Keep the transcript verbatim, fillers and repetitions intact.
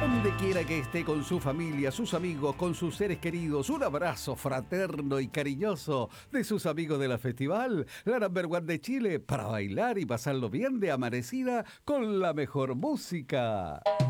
Donde quiera que esté con su familia, sus amigos, con sus seres queridos, un abrazo fraterno y cariñoso de sus amigos de la festival, la Number One de Chile, para bailar y pasarlo bien de amanecida con la mejor música.